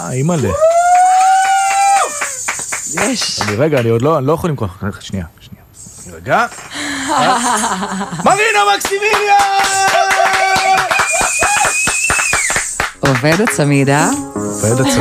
אימא'לה. יש. רגע, אני לא יכול למכוח. שנייה. רגע. מרינה מקסימיליה! עובד הצמידה.